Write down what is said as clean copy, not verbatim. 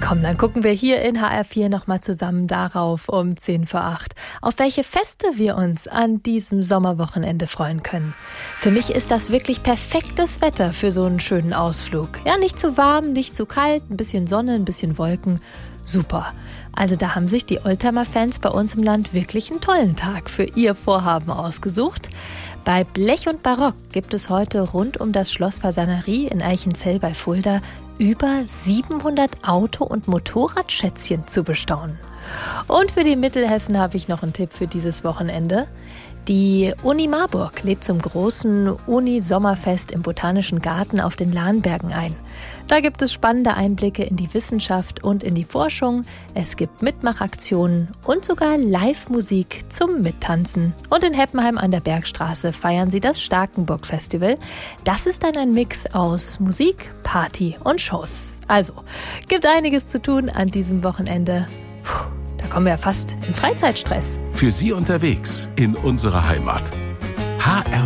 Komm, dann gucken wir hier in HR4 nochmal zusammen darauf um 7:50, auf welche Feste wir uns an diesem Sommerwochenende freuen können. Für mich ist das wirklich perfektes Wetter für so einen schönen Ausflug. Ja, nicht zu warm, nicht zu kalt, ein bisschen Sonne, ein bisschen Wolken. Super. Also da haben sich die Oldtimer-Fans bei uns im Land wirklich einen tollen Tag für ihr Vorhaben ausgesucht. Bei Blech und Barock gibt es heute rund um das Schloss Fasanerie in Eichenzell bei Fulda über 700 Auto- und Motorradschätzchen zu bestaunen. Und für die Mittelhessen habe ich noch einen Tipp für dieses Wochenende. Die Uni Marburg lädt zum großen Uni-Sommerfest im Botanischen Garten auf den Lahnbergen ein. Da gibt es spannende Einblicke in die Wissenschaft und in die Forschung. Es gibt Mitmachaktionen und sogar Live-Musik zum Mittanzen. Und in Heppenheim an der Bergstraße feiern sie das Starkenburg-Festival. Das ist dann ein Mix aus Musik, Party und Shows. Also, gibt einiges zu tun an diesem Wochenende. Da kommen wir ja fast in Freizeitstress. Für Sie unterwegs in unserer Heimat. HR